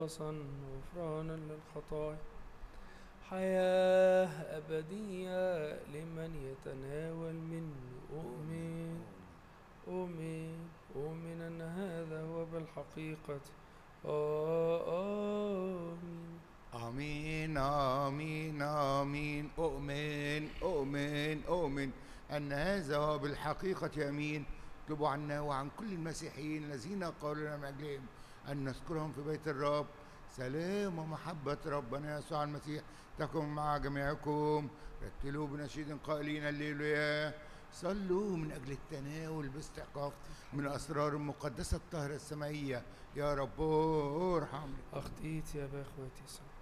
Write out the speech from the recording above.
غفرانا للخطايا، حياة أبدية لمن يتناول منه. أؤمن أؤمن أؤمن أن هذا هو بالحقيقة. آمين. آمين آمين آمين. أؤمن أن هذا هو بالحقيقة. آمين. اطلبوا عنا وعن كل المسيحيين الذين قالوا لنا من أجلهم أن نذكرهم في بيت الرب. سلام ومحبة ربنا يسوع المسيح تكن مع جميعكم. رتلوا بنشيد قائلين الليلويا. صلوا من أجل التناول باستحقاق من أسرار المقدسة الطاهرة السمائية. يا رب ارحم. أخطيت يا أخواتي.